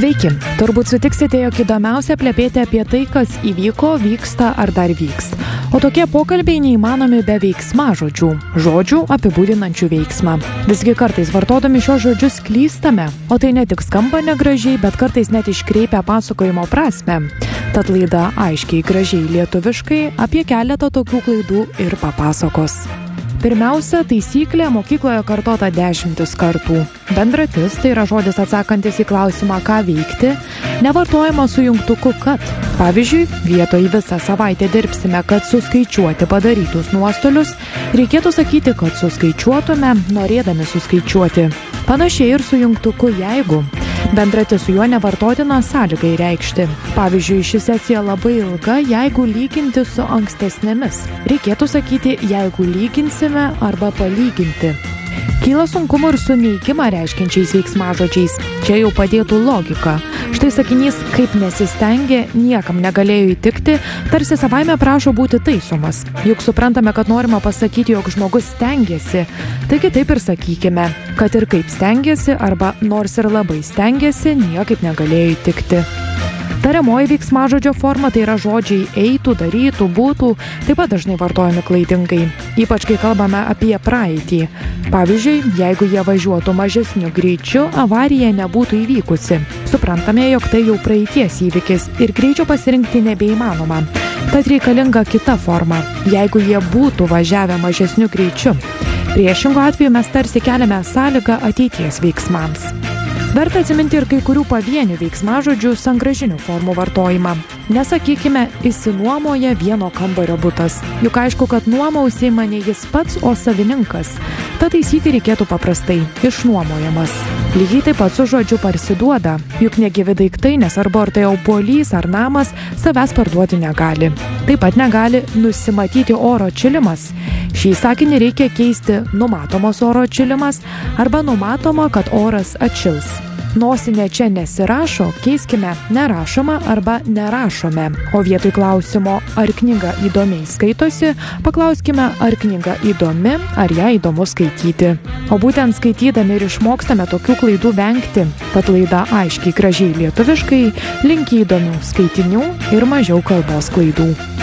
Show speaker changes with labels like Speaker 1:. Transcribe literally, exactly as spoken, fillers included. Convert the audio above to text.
Speaker 1: Sveiki, turbūt sutiksite, jog įdomiausia plepėti apie tai, kas įvyko, vyksta ar dar vyks. O tokie pokalbiai neįmanomi be veiksmažodžių, žodžių apibūdinančių veiksmą. Visgi kartais vartodami šios žodžius klystame, o tai ne tik skamba negražiai, bet kartais net iškreipia pasakojimo prasmę. Tad laida aiškiai gražiai lietuviškai apie keletą tokių klaidų ir papasakos. Pirmiausia, taisyklė mokykloje kartota dešimtis kartų. Bendratis, tai yra žodis atsakantis į klausimą, ką veikti, nevartojama su jungtuku kad. Pavyzdžiui, vietoj visą savaitę dirbsime, kad suskaičiuoti padarytus nuostolius, reikėtų sakyti, kad suskaičiuotume, norėdami suskaičiuoti. Panašiai ir su jungtuku jeigu. Bendratis su juo nevartotina sąlygai reikšti. Pavyzdžiui, ši sesija labai ilga, jeigu lyginti su ankstesnėmis. Reikėtų sakyti, jeigu lyginsime arba palyginti. Kyla sunkumų ir su neigimą reiškiančiais veiksmažodžiais. Čia jau padėtų logika. Štai sakinys, kaip nesistengė, niekam negalėjo įtikti, tarsi savaime prašo būti taisomas. Juk suprantame, kad norima pasakyti, jog žmogus stengiasi. Taigi taip ir sakykime, kad ir kaip stengiasi arba nors ir labai stengiasi, niekaip negalėjo įtikti. Tariamoji veiksmažodžio forma tai yra žodžiai eitų, darytų, būtų, taip pat dažnai vartojami klaidingai, ypač kai kalbame apie praeitį. Pavyzdžiui, jeigu jie važiuotų mažesniu greičiu, avarija nebūtų įvykusi. Suprantame, jog tai jau praeities įvykis ir greičio pasirinkti nebeįmanoma. Tad reikalinga kita forma, jeigu jie būtų važiavę mažesniu greičiu. Priešingu atveju mes tarsi keliame sąlygą ateities veiksmams. Verta atsiminti ir kai kurių pavienių veiksmažodžių sangražinių formų vartojimą. Nesakykime, išsinuomoja vieno kambario butas. Juk aišku, kad nuoma užsiima ne jis pats, o savininkas. Ta taisyti reikėtų paprastai – išnuomojamas. Lygiai taip pat su žodžiu parsiduoda. Juk negyvi daiktai, nesvarbu ar tai obuolys ar namas, savęs parduoti negali. Taip pat negali nusimatyti oro atšilimas. Šį sakinį reikia keisti numatomos oro atšilimas arba numatoma, kad oras atšils. Nosinė čia nesirašo, keiskime nerašoma arba nerašome. O vietoj klausimo, ar knyga įdomiai skaitosi, paklauskime, ar knyga įdomi, ar ją įdomu skaityti. O būtent skaitydami ir išmokstame tokių klaidų vengti. Tad laida aiškiai gražiai lietuviškai linki įdomių skaitinių ir mažiau kalbos klaidų.